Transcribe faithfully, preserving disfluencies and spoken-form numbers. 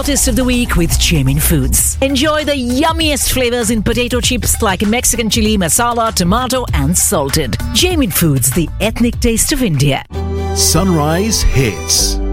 Artist of the Week with Jamin Foods. Enjoy the yummiest flavors in potato chips like Mexican chili, masala, tomato and salted. Jamin Foods, the ethnic taste of India. Sunrise Hits.